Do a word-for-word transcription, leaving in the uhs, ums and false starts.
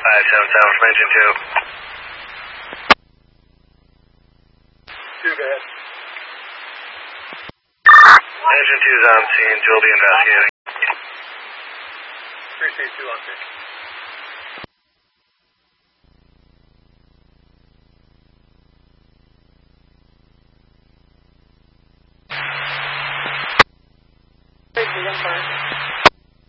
five seven seven from engine two. Two, go ahead. Engine two's on scene. We'll be investigating. Appreciate two on scene. One first.